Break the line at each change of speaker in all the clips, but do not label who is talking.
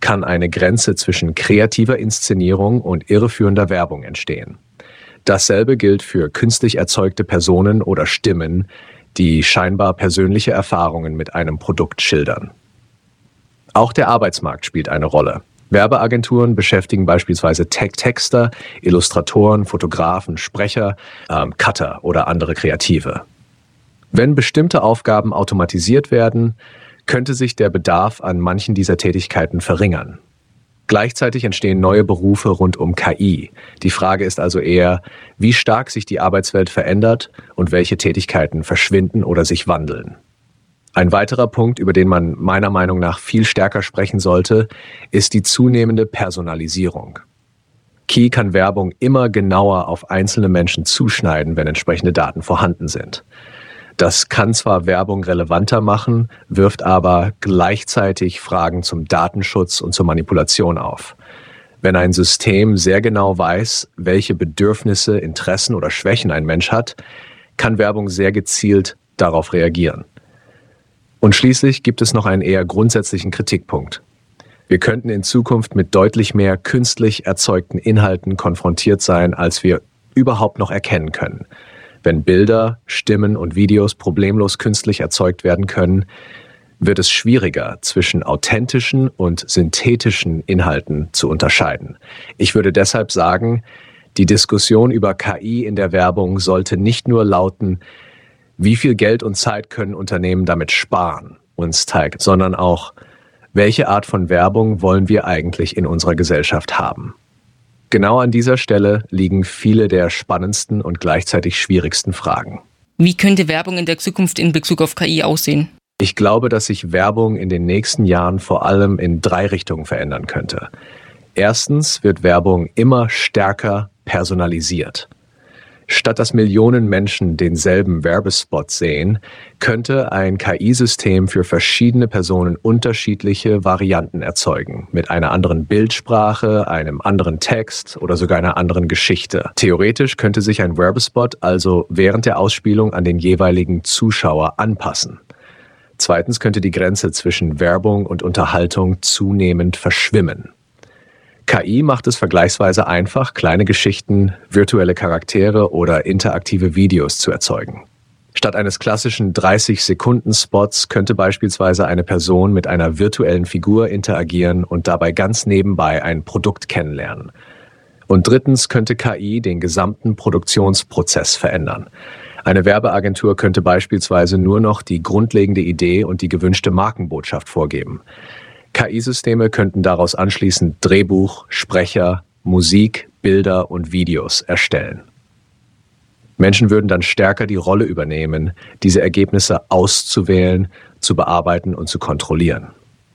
kann eine Grenze zwischen kreativer Inszenierung und irreführender Werbung entstehen. Dasselbe gilt für künstlich erzeugte Personen oder Stimmen, die scheinbar persönliche Erfahrungen mit einem Produkt schildern. Auch der Arbeitsmarkt spielt eine Rolle. Werbeagenturen beschäftigen beispielsweise Texter, Illustratoren, Fotografen, Sprecher, Cutter oder andere Kreative. Wenn bestimmte Aufgaben automatisiert werden, könnte sich der Bedarf an manchen dieser Tätigkeiten verringern. Gleichzeitig entstehen neue Berufe rund um KI. Die Frage ist also eher, wie stark sich die Arbeitswelt verändert und welche Tätigkeiten verschwinden oder sich wandeln. Ein weiterer Punkt, über den man meiner Meinung nach viel stärker sprechen sollte, ist die zunehmende Personalisierung. KI kann Werbung immer genauer auf einzelne Menschen zuschneiden, wenn entsprechende Daten vorhanden sind. Das kann zwar Werbung relevanter machen, wirft aber gleichzeitig Fragen zum Datenschutz und zur Manipulation auf. Wenn ein System sehr genau weiß, welche Bedürfnisse, Interessen oder Schwächen ein Mensch hat, kann Werbung sehr gezielt darauf reagieren. Und schließlich gibt es noch einen eher grundsätzlichen Kritikpunkt. Wir könnten in Zukunft mit deutlich mehr künstlich erzeugten Inhalten konfrontiert sein, als wir überhaupt noch erkennen können. Wenn Bilder, Stimmen und Videos problemlos künstlich erzeugt werden können, wird es schwieriger, zwischen authentischen und synthetischen Inhalten zu unterscheiden. Ich würde deshalb sagen, die Diskussion über KI in der Werbung sollte nicht nur lauten, wie viel Geld und Zeit können Unternehmen damit sparen, uns zeigt, sondern auch, welche Art von Werbung wollen wir eigentlich in unserer Gesellschaft haben. Genau an dieser Stelle liegen viele der spannendsten und gleichzeitig schwierigsten Fragen.
Wie könnte Werbung in der Zukunft in Bezug auf KI aussehen?
Ich glaube, dass sich Werbung in den nächsten Jahren vor allem in 3 Richtungen verändern könnte. Erstens wird Werbung immer stärker personalisiert. Statt dass Millionen Menschen denselben Werbespot sehen, könnte ein KI-System für verschiedene Personen unterschiedliche Varianten erzeugen, mit einer anderen Bildsprache, einem anderen Text oder sogar einer anderen Geschichte. Theoretisch könnte sich ein Werbespot also während der Ausspielung an den jeweiligen Zuschauer anpassen. Zweitens könnte die Grenze zwischen Werbung und Unterhaltung zunehmend verschwimmen. KI macht es vergleichsweise einfach, kleine Geschichten, virtuelle Charaktere oder interaktive Videos zu erzeugen. Statt eines klassischen 30-Sekunden-Spots könnte beispielsweise eine Person mit einer virtuellen Figur interagieren und dabei ganz nebenbei ein Produkt kennenlernen. Und drittens könnte KI den gesamten Produktionsprozess verändern. Eine Werbeagentur könnte beispielsweise nur noch die grundlegende Idee und die gewünschte Markenbotschaft vorgeben. KI-Systeme könnten daraus anschließend Drehbuch, Sprecher, Musik, Bilder und Videos erstellen. Menschen würden dann stärker die Rolle übernehmen, diese Ergebnisse auszuwählen, zu bearbeiten und zu kontrollieren.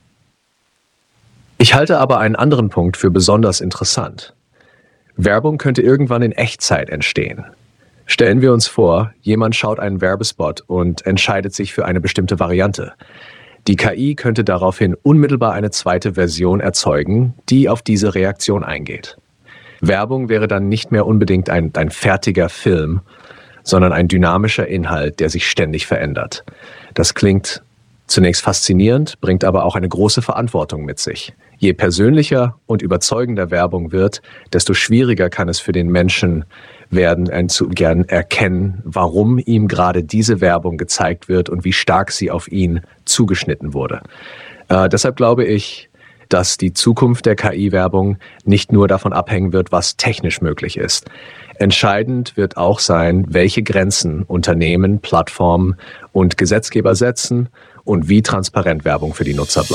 Ich halte aber einen anderen Punkt für besonders interessant. Werbung könnte irgendwann in Echtzeit entstehen. Stellen wir uns vor, jemand schaut einen Werbespot und entscheidet sich für eine bestimmte Variante. Die KI könnte daraufhin unmittelbar eine zweite Version erzeugen, die auf diese Reaktion eingeht. Werbung wäre dann nicht mehr unbedingt ein fertiger Film, sondern ein dynamischer Inhalt, der sich ständig verändert. Das klingt zunächst faszinierend, bringt aber auch eine große Verantwortung mit sich. Je persönlicher und überzeugender Werbung wird, desto schwieriger kann es für den Menschen werden, zu gern erkennen, warum ihm gerade diese Werbung gezeigt wird und wie stark sie auf ihn zugeschnitten wurde. Deshalb glaube ich, dass die Zukunft der KI-Werbung nicht nur davon abhängen wird, was technisch möglich ist. Entscheidend wird auch sein, welche Grenzen Unternehmen, Plattformen und Gesetzgeber setzen und wie transparent Werbung für die Nutzer bleibt.